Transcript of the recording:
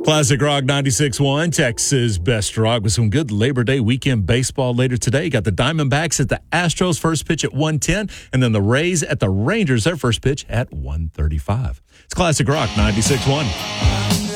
Classic Rock 96.1, Texas Best Rock with some good Labor Day weekend baseball later today. Got the Diamondbacks at the Astros first pitch at 1:10, and then the Rays at the Rangers, their first pitch at 1:35. It's Classic Rock 96.1.